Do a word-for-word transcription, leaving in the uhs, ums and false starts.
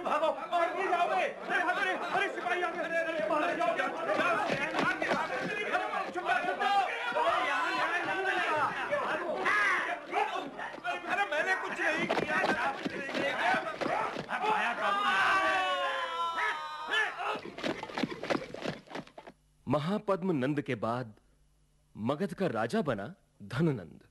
भागो और नहीं जाओगे। अरे भागो रे, अरे सिपाही आ गए। अरे बाहर जाओ, चुप अरे मैंने कुछ नहीं किया, कुछ नहीं किया। आया काबू। महापद्म नंद के बाद मगध का राजा बना धननंद।